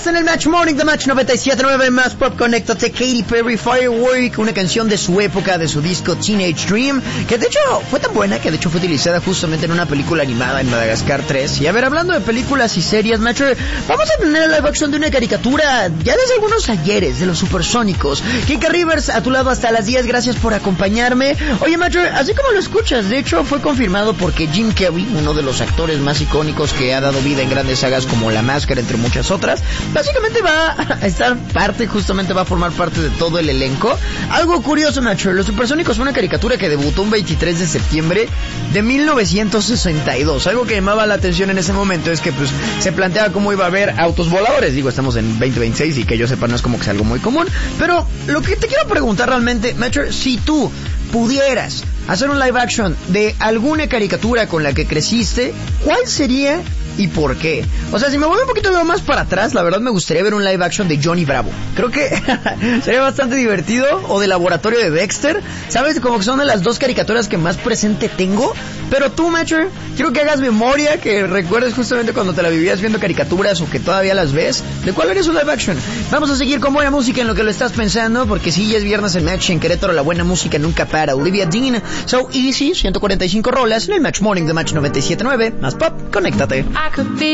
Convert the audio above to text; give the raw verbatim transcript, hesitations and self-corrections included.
Estás en el Match Morning de Match noventa y siete punto nueve más Pop. Conéctate. Katy Perry, Firework, una canción de su época, de su disco Teenage Dream, que de hecho fue tan buena que de hecho fue utilizada justamente en una película animada en Madagascar tres. Y a ver, hablando de películas y series, Match, vamos a tener la live action de una caricatura ya desde algunos ayeres, de los Supersónicos. Kika Rivers, a tu lado hasta las diez, gracias por acompañarme. Oye, Match, así como lo escuchas, de hecho fue confirmado porque Jim Carrey, uno de los actores más icónicos que ha dado vida en grandes sagas como La Máscara, entre muchas otras, básicamente va a estar parte, justamente va a formar parte de todo el elenco. Algo curioso, Nacho, Los Supersónicos fue una caricatura que debutó un veintitrés de septiembre de mil novecientos sesenta y dos. Algo que llamaba la atención en ese momento es que pues se planteaba cómo iba a haber autos voladores. Digo, estamos en veinte veintiséis y que yo sepa no es como que sea algo muy común, pero lo que te quiero preguntar realmente, Nacho, si tú pudieras hacer un live action de alguna caricatura con la que creciste, ¿cuál sería y por qué? O sea, si me voy un poquito más para atrás, la verdad me gustaría ver un live action de Johnny Bravo. Creo que sería bastante divertido. O de Laboratorio de Dexter. ¿Sabes? Como que son de las dos caricaturas que más presente tengo. Pero tú, Matcher, quiero que hagas memoria, que recuerdes justamente cuando te la vivías viendo caricaturas o que todavía las ves. ¿De cuál eres un live action? Vamos a seguir con buena música en lo que lo estás pensando, porque si ya es viernes en Match en Querétaro, la buena música nunca para. Olivia Dean, So Easy, ciento cuarenta y cinco rolas en el Match Morning de Match noventa y siete punto nueve. Más pop, conéctate. I could be